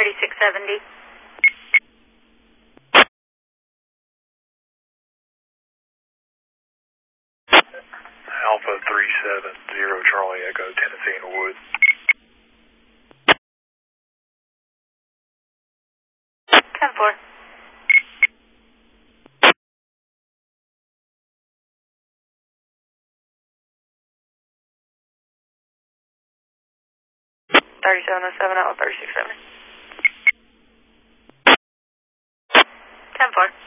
3670. Alpha 370 Charlie Echo, Tennessee Inglewood. 10-4. Out 3670. 10-4.